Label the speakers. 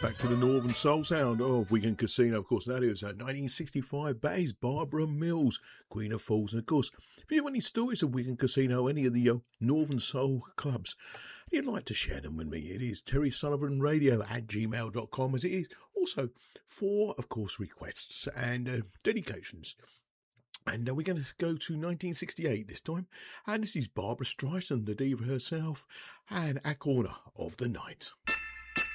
Speaker 1: Back to the Northern Soul sound of Wigan Casino. Of course, that is 1965 bass, Barbara Mills, Queen of Fools. And of course, if you have any stories of Wigan Casino, any of the Northern Soul clubs, you'd like to share them with me, it is terrysullivanradio@gmail.com, as it is also for, of course, requests and dedications. And we're going to go to 1968 this time. And this is Barbara Streisand, the diva herself, and A Corner of the Night.